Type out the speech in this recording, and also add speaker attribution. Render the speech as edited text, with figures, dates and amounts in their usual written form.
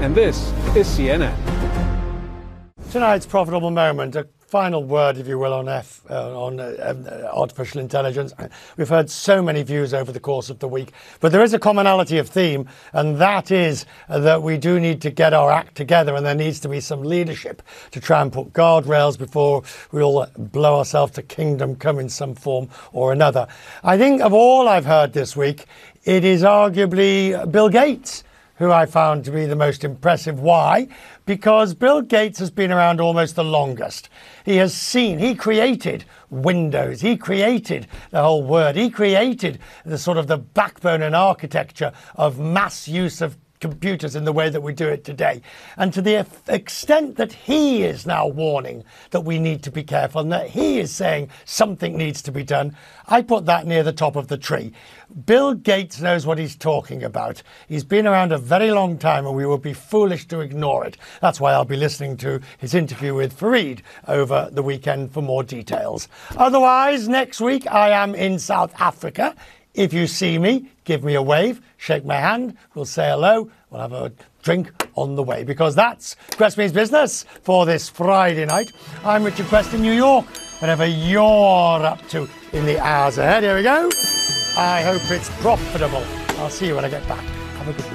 Speaker 1: and this is CNN.
Speaker 2: Tonight's profitable moment, a final word, if you will, on artificial intelligence. We've heard so many views over the course of the week, but there is a commonality of theme, and that is that we do need to get our act together, and there needs to be some leadership to try and put guardrails before we all blow ourselves to kingdom come in some form or another. I think of all I've heard this week, it is arguably Bill Gates who I found to be the most impressive. Why? Because Bill Gates has been around almost the longest. He created Windows, he created the whole word, he created the sort of the backbone and architecture of mass use of computers in the way that we do it today. And to the extent that he is now warning that we need to be careful and that he is saying something needs to be done, I put that near the top of the tree. Bill Gates knows what he's talking about. He's been around a very long time, and we would be foolish to ignore it. That's why I'll be listening to his interview with Fareed over the weekend for more details. Otherwise, next week I am in South Africa. If you see me, give me a wave, shake my hand, we'll say hello, we'll have a drink on the way, because that's Quest Means Business for this Friday night. I'm Richard Quest in New York, whatever you're up to in the hours ahead. Here we go. I hope it's profitable. I'll see you when I get back. Have a good week.